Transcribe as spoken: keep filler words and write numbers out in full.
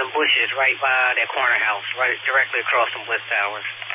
them bushes right by that corner house, right directly across from Bliss Towers.